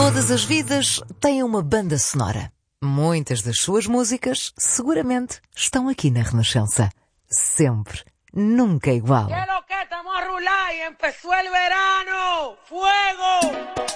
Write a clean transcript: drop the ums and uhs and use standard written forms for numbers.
Todas as vidas têm uma banda sonora. Muitas das suas músicas, seguramente, estão aqui na Renascença. Sempre. Nunca igual. ¿Qué es lo que estamos a rular y empezó el verano? ¡Fuego!